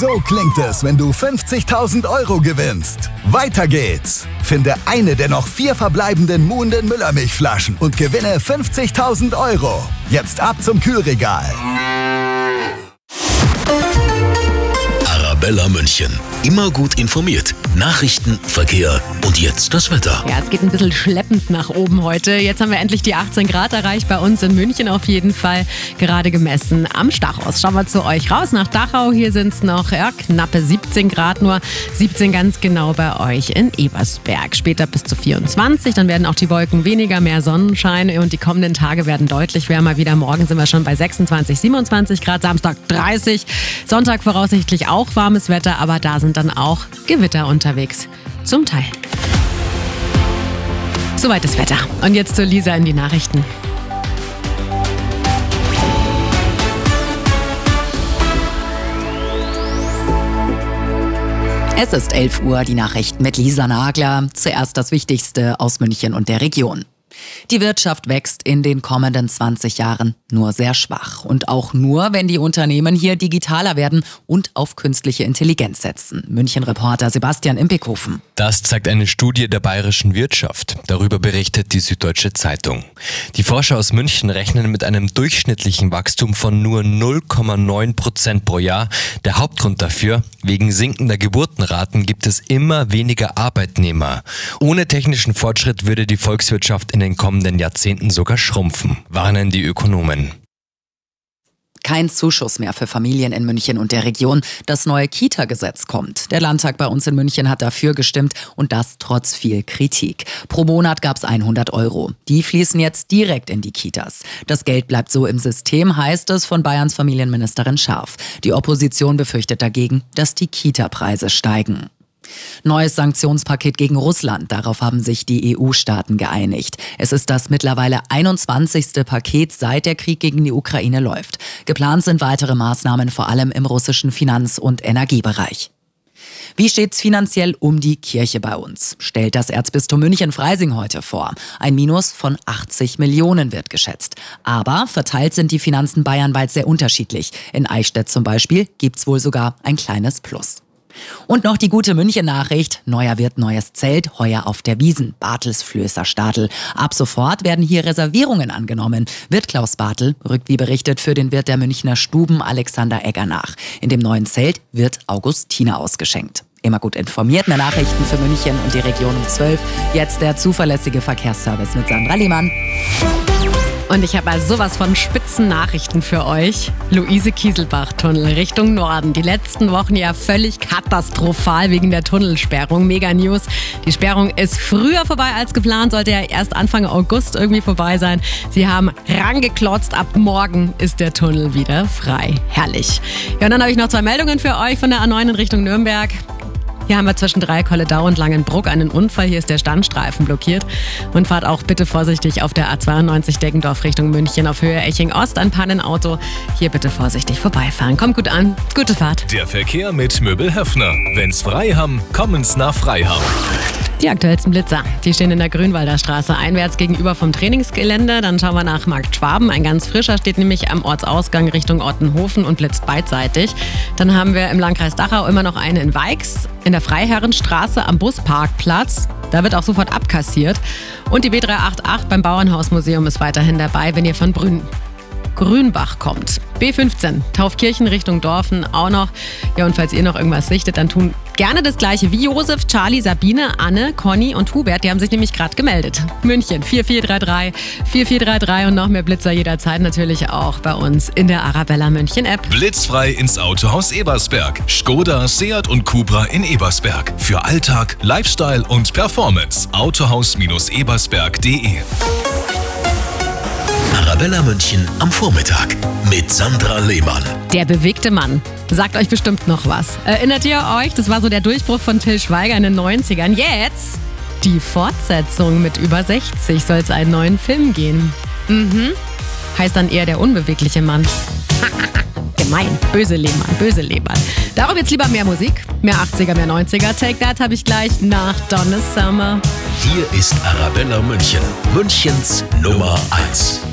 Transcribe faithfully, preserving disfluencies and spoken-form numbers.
So klingt es, wenn du fünfzigtausend Euro gewinnst. Weiter geht's. Finde eine der noch vier verbleibenden Muhnden Müllermilchflaschen und gewinne fünfzigtausend Euro. Jetzt ab zum Kühlregal. Arabella München. Immer gut informiert. Nachrichten, Verkehr und jetzt das Wetter. Ja, es geht ein bisschen schleppend nach oben heute. Jetzt haben wir endlich die achtzehn Grad erreicht, bei uns in München auf jeden Fall. Gerade gemessen am Stachus. Schauen wir zu euch raus nach Dachau. Hier sind es noch ja, knappe siebzehn Grad, nur siebzehn ganz genau bei euch in Ebersberg. Später bis zu vierundzwanzig, dann werden auch die Wolken weniger, mehr Sonnenschein und die kommenden Tage werden deutlich wärmer. Wieder morgen sind wir schon bei sechsundzwanzig, siebenundzwanzig Grad, Samstag dreißig. Sonntag voraussichtlich auch warmes Wetter, aber da sind dann auch Gewitter unterwegs. Zum Teil. Soweit das Wetter. Und jetzt zur Lisa in die Nachrichten. Es ist elf Uhr, die Nachrichten mit Lisa Nagler. Zuerst das Wichtigste aus München und der Region. Die Wirtschaft wächst in den kommenden zwanzig Jahren nur sehr schwach. Und auch nur, wenn die Unternehmen hier digitaler werden und auf künstliche Intelligenz setzen. München-Reporter Sebastian Impekhofen. Das zeigt eine Studie der bayerischen Wirtschaft. Darüber berichtet die Süddeutsche Zeitung. Die Forscher aus München rechnen mit einem durchschnittlichen Wachstum von nur null Komma neun Prozent pro Jahr. Der Hauptgrund dafür: wegen sinkender Geburtenraten gibt es immer weniger Arbeitnehmer. Ohne technischen Fortschritt würde die Volkswirtschaft in den kommenden Jahrzehnten sogar schrumpfen, warnen die Ökonomen. Kein Zuschuss mehr für Familien in München und der Region. Das neue Kita-Gesetz kommt. Der Landtag bei uns in München hat dafür gestimmt und das trotz viel Kritik. Pro Monat gab es hundert Euro. Die fließen jetzt direkt in die Kitas. Das Geld bleibt so im System, heißt es von Bayerns Familienministerin Scharf. Die Opposition befürchtet dagegen, dass die Kita-Preise steigen. Neues Sanktionspaket gegen Russland. Darauf haben sich die E U-Staaten geeinigt. Es ist das mittlerweile einundzwanzigste Paket, seit der Krieg gegen die Ukraine läuft. Geplant sind weitere Maßnahmen, vor allem im russischen Finanz- und Energiebereich. Wie steht's finanziell um die Kirche bei uns? Stellt das Erzbistum München-Freising heute vor. Ein Minus von achtzig Millionen wird geschätzt. Aber verteilt sind die Finanzen bayernweit sehr unterschiedlich. In Eichstätt zum Beispiel gibt's wohl sogar ein kleines Plus. Und noch die gute München-Nachricht. Neuer Wirt, neues Zelt, heuer auf der Wiesn. Bartels Flößer Stadel. Ab sofort werden hier Reservierungen angenommen. Wirt Klaus Bartel rückt wie berichtet für den Wirt der Münchner Stuben Alexander Egger nach. In dem neuen Zelt wird Augustiner ausgeschenkt. Immer gut informiert, mehr Nachrichten für München und die Region um zwölf. Jetzt der zuverlässige Verkehrsservice mit Sandra Lehmann. Und ich habe also sowas von spitzen Nachrichten für euch. Luise-Kieselbach-Tunnel Richtung Norden. Die letzten Wochen ja völlig katastrophal wegen der Tunnelsperrung. Mega News. Die Sperrung ist früher vorbei als geplant. Sollte ja erst Anfang August irgendwie vorbei sein. Sie haben rangeklotzt. Ab morgen ist der Tunnel wieder frei. Herrlich. Ja, und dann habe ich noch zwei Meldungen für euch von der A neun in Richtung Nürnberg. Hier haben wir zwischen Dreikolledau und Langenbruck einen Unfall. Hier ist der Standstreifen blockiert. Und fahrt auch bitte vorsichtig auf der A zweiundneunzig Deggendorf Richtung München auf Höhe Eching Ost. Ein Pannenauto. Hier bitte vorsichtig vorbeifahren. Kommt gut an. Gute Fahrt. Der Verkehr mit Möbel Höffner. Wenn's frei haben, kommen's nach Freiham. Die aktuellsten Blitzer, die stehen in der Grünwalder Straße einwärts gegenüber vom Trainingsgelände. Dann schauen wir nach Markt Schwaben. Ein ganz frischer steht nämlich am Ortsausgang Richtung Ottenhofen und blitzt beidseitig. Dann haben wir im Landkreis Dachau immer noch einen in Weix in der Freiherrenstraße am Busparkplatz. Da wird auch sofort abkassiert. Und die B dreihundertachtundachtzig beim Bauernhausmuseum ist weiterhin dabei, wenn ihr von Brünn Grünbach kommt. B fünfzehn, Taufkirchen Richtung Dorfen auch noch. Ja, und falls ihr noch irgendwas sichtet, dann tun gerne das Gleiche wie Josef, Charlie, Sabine, Anne, Conny und Hubert. Die haben sich nämlich gerade gemeldet. München vier vier drei drei, vier vier drei drei und noch mehr Blitzer jederzeit natürlich auch bei uns in der Arabella München App. Blitzfrei ins Autohaus Ebersberg. Skoda, Seat und Cupra in Ebersberg. Für Alltag, Lifestyle und Performance. autohaus Ebersberg punkt de. Arabella München am Vormittag mit Sandra Lehmann. Der bewegte Mann. Sagt euch bestimmt noch was. Erinnert ihr euch? Das war so der Durchbruch von Till Schweiger in den neunzigern. Jetzt die Fortsetzung. Mit über sechzig soll es einen neuen Film gehen. Mhm. Heißt dann eher der unbewegliche Mann. Gemein. Böse Lehmann, böse Lehmann. Darum jetzt lieber mehr Musik. Mehr achtziger, mehr neunziger. Take That habe ich gleich nach Donna Summer. Hier ist Arabella München. Münchens Nummer eins.